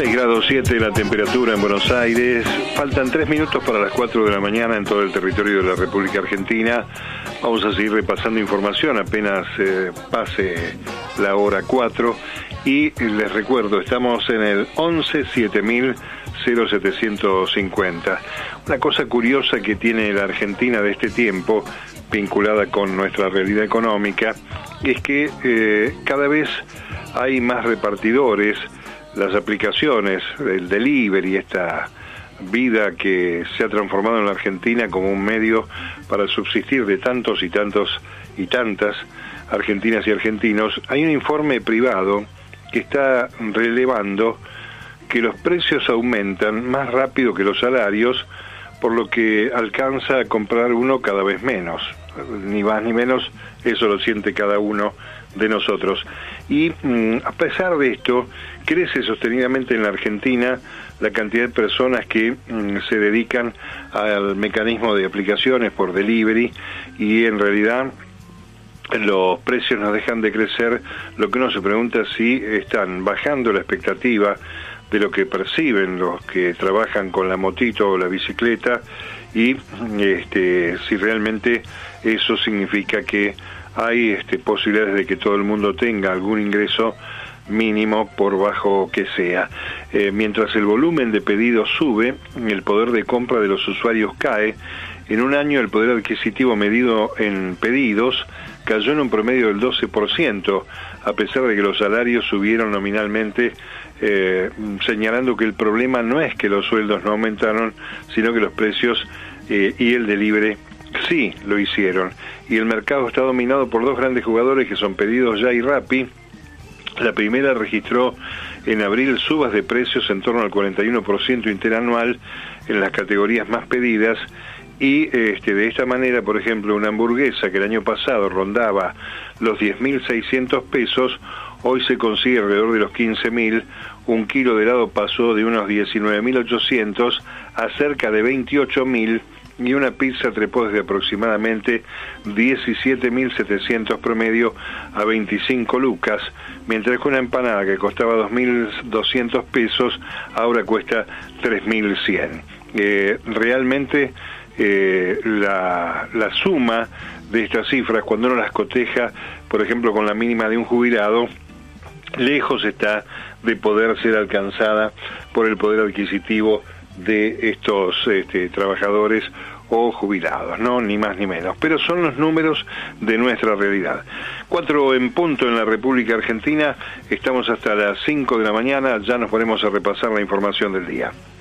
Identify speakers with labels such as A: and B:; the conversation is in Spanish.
A: 6 grados 7 la temperatura en Buenos Aires. Faltan 3 minutos para las 4 de la mañana en todo el territorio de la República Argentina. Vamos a seguir repasando información apenas pase la hora 4. Y les recuerdo, estamos en el 11 7000 0750. Una cosa curiosa que tiene la Argentina de este tiempo, vinculada con nuestra realidad económica, es que cada vez hay más repartidores. Las aplicaciones, el delivery, esta vida que se ha transformado en la Argentina como un medio para subsistir de tantos y tantos y tantas argentinas y argentinos. Hay un informe privado que está relevando que los precios aumentan más rápido que los salarios, por lo que alcanza a comprar uno cada vez menos, ni más ni menos, eso lo siente cada uno de nosotros. Y a pesar de esto, crece sostenidamente en la Argentina la cantidad de personas que se dedican al mecanismo de aplicaciones por delivery, y en realidad los precios no dejan de crecer. Lo que uno se pregunta es si están bajando la expectativa de lo que perciben los que trabajan con la motito o la bicicleta, y si realmente eso significa que hay posibilidades de que todo el mundo tenga algún ingreso mínimo, por bajo que sea. Mientras el volumen de pedidos sube, el poder de compra de los usuarios cae. En un año el poder adquisitivo medido en pedidos cayó en un promedio del 12%, a pesar de que los salarios subieron nominalmente, señalando que el problema no es que los sueldos no aumentaron, sino que los precios y el delivery sí lo hicieron. Y el mercado está dominado por dos grandes jugadores que son Pedidos Ya y Rappi. La primera registró en abril subas de precios en torno al 41% interanual en las categorías más pedidas, y de esta manera, por ejemplo, una hamburguesa que el año pasado rondaba los 10.600 pesos, hoy se consigue alrededor de los 15.000, un kilo de helado pasó de unos 19.800 a cerca de 28.000, y una pizza trepó desde aproximadamente 17.700 promedio a 25 lucas, mientras que una empanada que costaba 2.200 pesos ahora cuesta 3.100. Realmente la suma de estas cifras, cuando uno las coteja, por ejemplo, con la mínima de un jubilado, lejos está de poder ser alcanzada por el poder adquisitivo de estos trabajadores o jubilados, ¿no? Ni más ni menos. Pero son los números de nuestra realidad. 4 en punto en la República Argentina. Estamos hasta las 5 de la mañana. Ya nos ponemos a repasar la información del día.